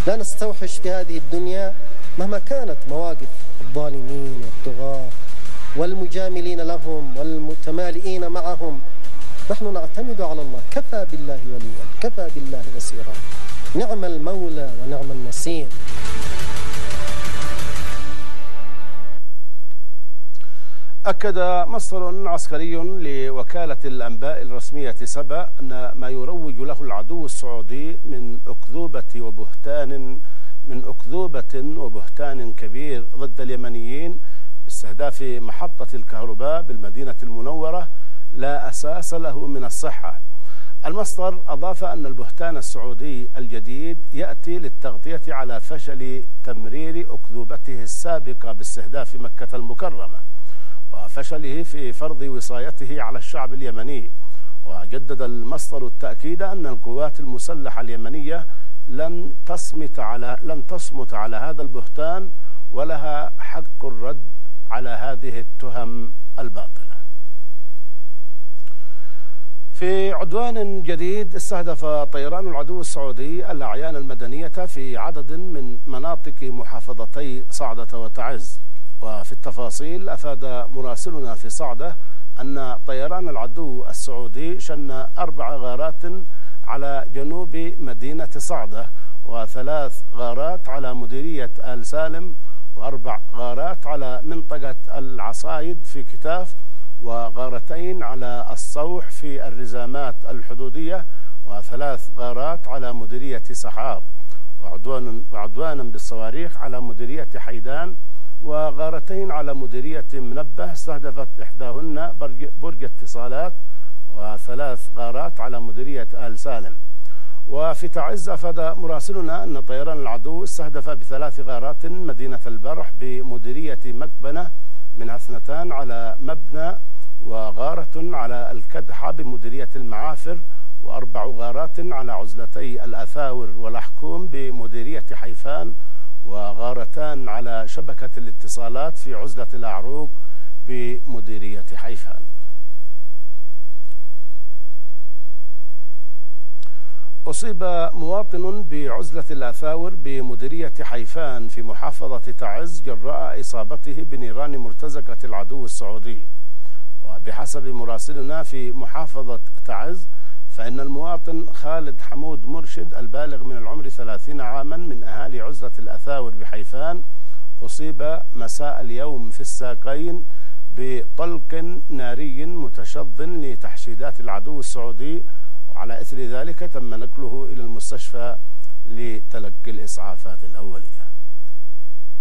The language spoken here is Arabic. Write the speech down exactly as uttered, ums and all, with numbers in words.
لا نستوحش في هذه الدنيا مهما كانت مواقف الظالمين والطغاة والمجاملين لهم والمتمالئين معهم. نحن نعتمد على الله، كفى بالله وليا، كفى بالله نصيرا، نعم المولى ونعم النصير. أكد مصدر عسكري لوكالة الأنباء الرسمية سبأ أن ما يروج له العدو السعودي من أكذوبة وبهتان من أكذوبة وبهتان كبير ضد اليمنيين باستهداف محطة الكهرباء بالمدينة المنورة لا أساس له من الصحة. المصدر أضاف أن البهتان السعودي الجديد يأتي للتغطية على فشل تمرير أكذوبته السابقة باستهداف مكة المكرمة وفشله في فرض وصايته على الشعب اليمني. وجدد المصدر التأكيد أن القوات المسلحة اليمنية لن تصمت على لن تصمت على هذا البهتان ولها حق الرد على هذه التهم الباطلة. في عدوان جديد استهدف طيران العدو السعودي الأعيان المدنية في عدد من مناطق محافظتي صعدة وتعز. وفي التفاصيل أفاد مراسلنا في صعدة أن طيران العدو السعودي شن أربع غارات على جنوب مدينة صعدة وثلاث غارات على مديرية آل سالم وأربع غارات على منطقة العصايد في كتاف وغارتين على الصوح في الرزامات الحدودية وثلاث غارات على مديرية سحاب وعدوان وعدوانا بالصواريخ على مديرية حيدان وغارتين على مديرية منبه استهدفت إحداهن برج اتصالات وثلاث غارات على مديرية آل سالم. وفي تعز أفاد مراسلنا أن طيران العدو استهدف بثلاث غارات مدينة البرح بمديرية مكبنة منها اثنتان على مبنى وغارة على الكدحة بمديرية المعافر وأربع غارات على عزلتي الأثاور والأحكوم بمديرية حيفان وغارتان على شبكة الاتصالات في عزلة الأعروق بمديرية حيفان. أصيب مواطن بعزلة الأثاور بمديرية حيفان في محافظة تعز جراء إصابته بنيران مرتزقة العدو السعودي. وبحسب مراسلنا في محافظة تعز فإن المواطن خالد حمود مرشد البالغ من العمر ثلاثين عاما من أهالي عزلة الأثاور بحيفان أصيب مساء اليوم في الساقين بطلق ناري متشظ لتحشيدات العدو السعودي وعلى إثر ذلك تم نقله إلى المستشفى لتلقي الإسعافات الأولية.